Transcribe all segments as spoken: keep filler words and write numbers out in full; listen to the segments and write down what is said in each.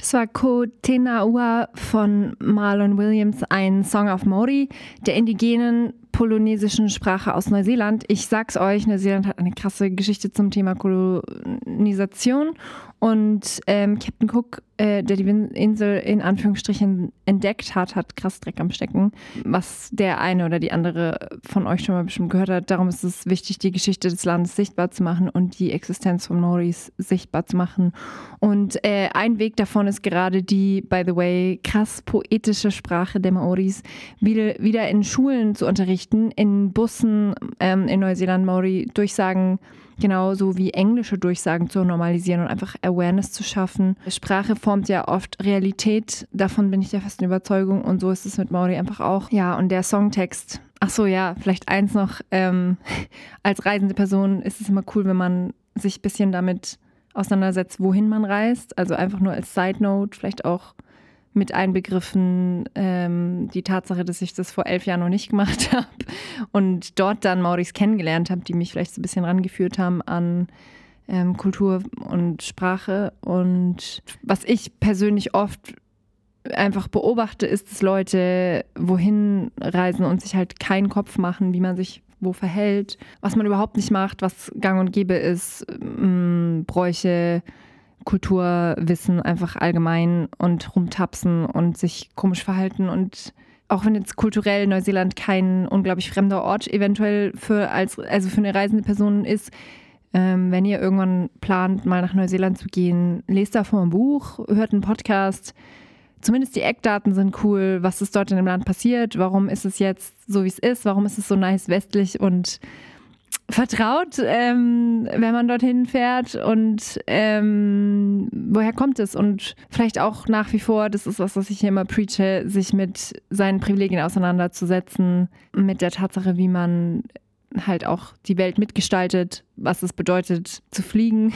Das war Ko Tena Ua von Marlon Williams, ein Song auf Maori, der indigenen polynesischen Sprache aus Neuseeland. Ich sag's euch, Neuseeland hat eine krasse Geschichte zum Thema Kolonisation und ähm, Captain Cook, äh, der die Insel in Anführungsstrichen entdeckt hat, hat krass Dreck am Stecken, was der eine oder die andere von euch schon mal bestimmt gehört hat. Darum ist es wichtig, die Geschichte des Landes sichtbar zu machen und die Existenz von Maoris sichtbar zu machen. Und äh, ein Weg davon ist gerade die, by the way, krass poetische Sprache der Maoris wieder, wieder in Schulen zu unterrichten, in Bussen ähm, in Neuseeland Maori Durchsagen genauso wie englische Durchsagen zu normalisieren und einfach Awareness zu schaffen. Sprache formt ja oft Realität, davon bin ich der festen Überzeugung und so ist es mit Maori einfach auch. Ja, und der Songtext, ach so, ja, vielleicht eins noch, ähm, als reisende Person ist es immer cool, wenn man sich ein bisschen damit auseinandersetzt, wohin man reist, also einfach nur als Side Note, vielleicht auch mit einbegriffen ähm, die Tatsache, dass ich das vor elf Jahren noch nicht gemacht habe und dort dann Maoris kennengelernt habe, die mich vielleicht so ein bisschen rangeführt haben an ähm, Kultur und Sprache. Und was ich persönlich oft einfach beobachte, ist, dass Leute wohin reisen und sich halt keinen Kopf machen, wie man sich wo verhält, was man überhaupt nicht macht, was gang und gäbe ist, mh, Bräuche, Kulturwissen einfach allgemein und rumtapsen und sich komisch verhalten. Und auch wenn jetzt kulturell Neuseeland kein unglaublich fremder Ort eventuell für, als, also für eine reisende Person ist, ähm, wenn ihr irgendwann plant, mal nach Neuseeland zu gehen, lest davon ein Buch, hört einen Podcast. Zumindest die Eckdaten sind cool, was ist dort in dem Land passiert, warum ist es jetzt so, wie es ist, warum ist es so nice westlich und vertraut, ähm, wenn man dorthin fährt und ähm, woher kommt es? Und vielleicht auch nach wie vor, das ist was, was ich hier immer preache, sich mit seinen Privilegien auseinanderzusetzen, mit der Tatsache, wie man halt auch die Welt mitgestaltet, was es bedeutet zu fliegen,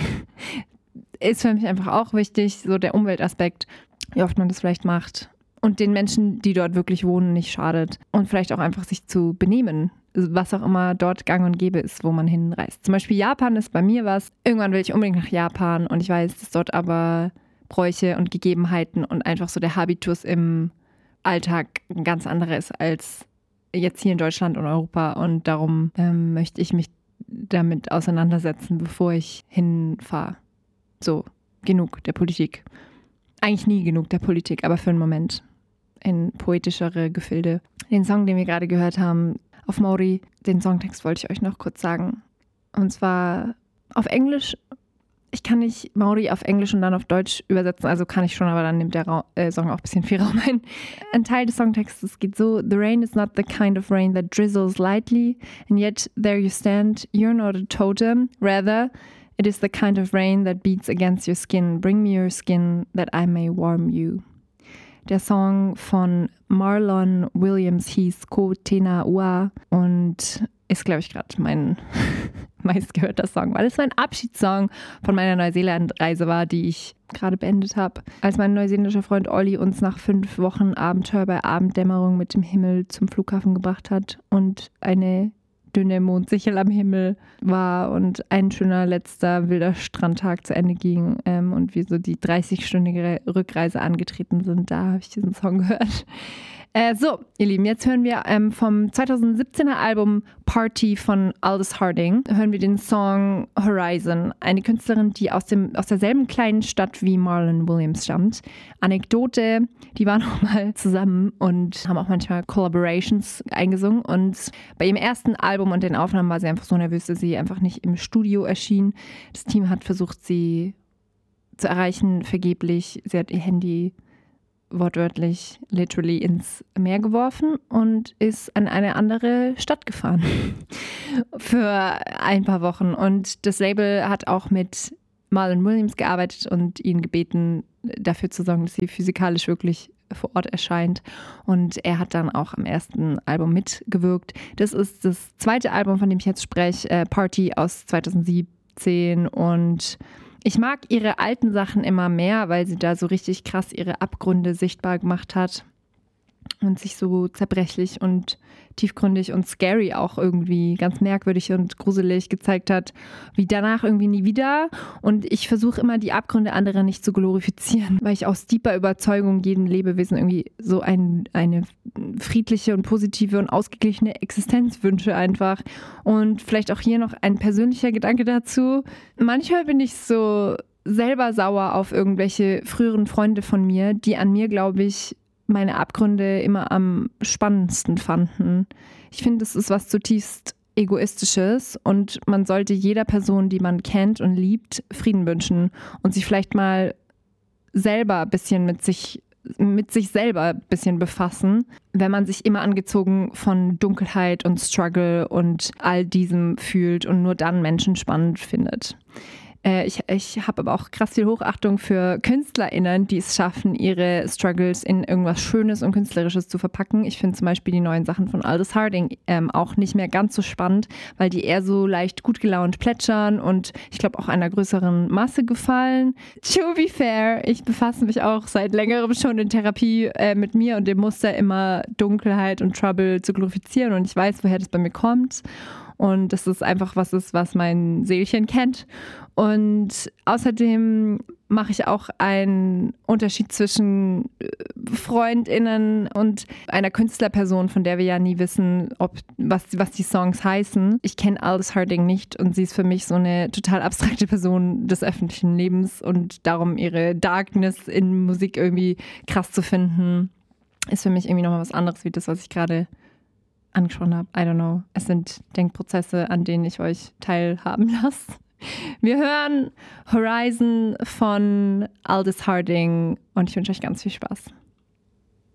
ist für mich einfach auch wichtig, so der Umweltaspekt, wie oft man das vielleicht macht und den Menschen, die dort wirklich wohnen, nicht schadet und vielleicht auch einfach sich zu benehmen, was auch immer dort gang und gäbe ist, wo man hinreist. Zum Beispiel Japan ist bei mir was. Irgendwann will ich unbedingt nach Japan und ich weiß, dass dort aber Bräuche und Gegebenheiten und einfach so der Habitus im Alltag ein ganz anderer ist als jetzt hier in Deutschland und Europa und darum ähm, möchte ich mich damit auseinandersetzen, bevor ich hinfahre. So, genug der Politik. Eigentlich nie genug der Politik, aber für einen Moment in poetischere Gefilde. Den Song, den wir gerade gehört haben, auf Maori, den Songtext wollte ich euch noch kurz sagen. Und zwar auf Englisch. Ich kann nicht Maori auf Englisch und dann auf Deutsch übersetzen, also kann ich schon, aber dann nimmt der Ra- äh, Song auch ein bisschen viel Raum ein. Ein Teil des Songtextes geht so: The rain is not the kind of rain that drizzles lightly, and yet there you stand, you're not a totem. Rather, it is the kind of rain that beats against your skin. Bring me your skin that I may warm you. Der Song von Marlon Williams hieß Ko Tena Ua und ist, glaube ich, gerade mein meistgehörter Song, weil es mein Abschiedssong von meiner Neuseeland-Reise war, die ich gerade beendet habe. Als mein neuseeländischer Freund Olli uns nach fünf Wochen Abenteuer bei Abenddämmerung mit dem Himmel zum Flughafen gebracht hat und eine dünne Mondsichel am Himmel war und ein schöner letzter wilder Strandtag zu Ende ging ähm, und wir so die dreißig-stündige Rückreise angetreten sind, da habe ich diesen Song gehört. Äh, so, ihr Lieben, jetzt hören wir ähm, vom zweitausendsiebzehner Album Party von Aldous Harding, hören wir den Song Horizon, eine Künstlerin, die aus, dem, aus derselben kleinen Stadt wie Marlon Williams stammt. Anekdote, die waren auch mal zusammen und haben auch manchmal Collaborations eingesungen und bei ihrem ersten Album und den Aufnahmen war sie einfach so nervös, dass sie einfach nicht im Studio erschien. Das Team hat versucht, sie zu erreichen, vergeblich. Sie hat ihr Handy wortwörtlich, literally ins Meer geworfen und ist an eine andere Stadt gefahren für ein paar Wochen. Und das Label hat auch mit Marlon Williams gearbeitet und ihn gebeten, dafür zu sorgen, dass sie physikalisch wirklich vor Ort erscheint. Und er hat dann auch am ersten Album mitgewirkt. Das ist das zweite Album, von dem ich jetzt spreche, äh, Party aus zweitausendsiebzehn. Und ich mag ihre alten Sachen immer mehr, weil sie da so richtig krass ihre Abgründe sichtbar gemacht hat. und sich so zerbrechlich und tiefgründig und scary auch irgendwie ganz merkwürdig und gruselig gezeigt hat, wie danach irgendwie nie wieder. Und ich versuche immer, die Abgründe anderer nicht zu glorifizieren, weil ich aus tiefer Überzeugung jedem Lebewesen irgendwie so ein, eine friedliche und positive und ausgeglichene Existenz wünsche einfach. Und vielleicht auch hier noch ein persönlicher Gedanke dazu. Manchmal bin ich so selber sauer auf irgendwelche früheren Freunde von mir, die an mir, glaube ich, meine Abgründe immer am spannendsten fanden. Ich finde, es ist was zutiefst Egoistisches und man sollte jeder Person, die man kennt und liebt, Frieden wünschen und sich vielleicht mal selber ein bisschen mit sich, mit sich selber ein bisschen befassen, wenn man sich immer angezogen von Dunkelheit und Struggle und all diesem fühlt und nur dann Menschen spannend findet. Ich, ich habe aber auch krass viel Hochachtung für KünstlerInnen, die es schaffen, ihre Struggles in irgendwas Schönes und Künstlerisches zu verpacken. Ich finde zum Beispiel die neuen Sachen von Aldous Harding ähm, auch nicht mehr ganz so spannend, weil die eher so leicht gut gelaunt plätschern und ich glaube auch einer größeren Masse gefallen. To be fair, ich befasse mich auch seit längerem schon in Therapie äh, mit mir und dem Muster, immer Dunkelheit und Trouble zu glorifizieren und ich weiß, woher das bei mir kommt. Und das ist einfach was ist, was mein Seelchen kennt. Und außerdem mache ich auch einen Unterschied zwischen FreundInnen und einer Künstlerperson, von der wir ja nie wissen, ob, was, was die Songs heißen. Ich kenne Aldous Harding nicht und sie ist für mich so eine total abstrakte Person des öffentlichen Lebens und darum ihre Darkness in Musik irgendwie krass zu finden, ist für mich irgendwie nochmal was anderes, wie das, was ich gerade angesprochen habe. I don't know. Es sind Denkprozesse, an denen ich euch teilhaben lasse. Wir hören Horizon von Aldous Harding und ich wünsche euch ganz viel Spaß.